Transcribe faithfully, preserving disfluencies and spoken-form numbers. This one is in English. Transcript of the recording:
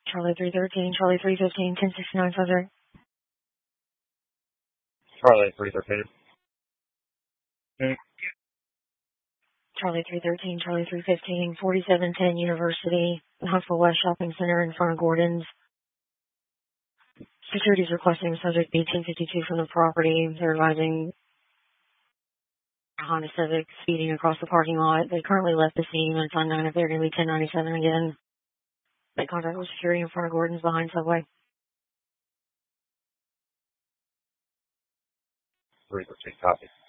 Charlie three thirteen, Charlie three fifteen, ten sixty-nine subject. Charlie three thirteen. Mm. Charlie three thirteen, Charlie three fifteen, forty-seven ten University, Huntsville West Shopping Center in front of Gordon's. Security is requesting subject B ten fifty-two from the property. They're advising a Honda Civic speeding across the parking lot. They currently left the scene and it's on nine if they're going to be ten ninety-seven again. They contact with security in front of Gordon's behind Subway. three thirteen, copy.